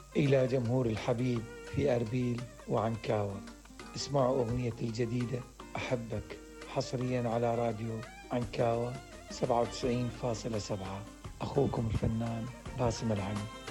إلى جمهور الحبيب في أربيل وعنكاوة، اسمعوا أغنيتي الجديدة أحبك حصريا على راديو عنكاوة 97.7. أخوكم الفنان باسم العلي.